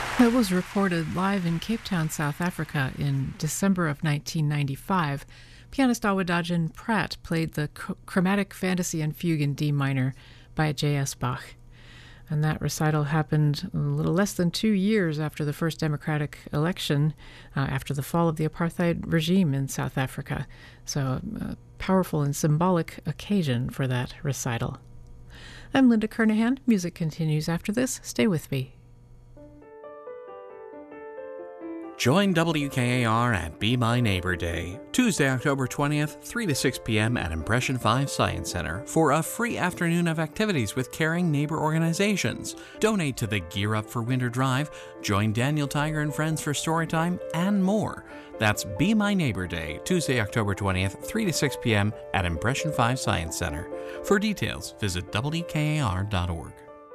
It was recorded live in Cape Town, South Africa in December of 1995. Pianist Awadagin Pratt played the Chromatic Fantasy and Fugue in D minor by J.S. Bach. And that recital happened a little less than 2 years after the first democratic election, after the fall of the apartheid regime in South Africa. So a powerful and symbolic occasion for that recital. I'm Linda Kernahan. Music continues after this. Stay with me. Join WKAR at Be My Neighbor Day, Tuesday, October 20th, 3 to 6 p.m. at Impression 5 Science Center for a free afternoon of activities with caring neighbor organizations. Donate to the Gear Up for Winter Drive, join Daniel Tiger and friends for storytime, and more. That's Be My Neighbor Day, Tuesday, October 20th, 3 to 6 p.m. at Impression 5 Science Center. For details, visit WKAR.org.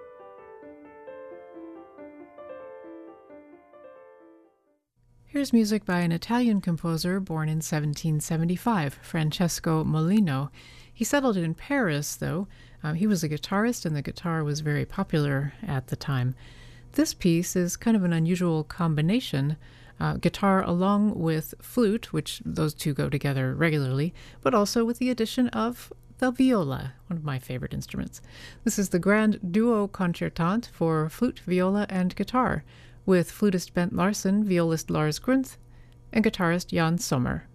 Here's music by an Italian composer born in 1775, Francesco Molino. He settled in Paris, though. He was a guitarist, and the guitar was very popular at the time. This piece is kind of an unusual combination, guitar along with flute, which those two go together regularly, but also with the addition of the viola, one of my favorite instruments. This is the Grand Duo Concertante for flute, viola, and guitar, with flutist Bent Larsen, violist Lars Grunth, and guitarist Jan Sommer.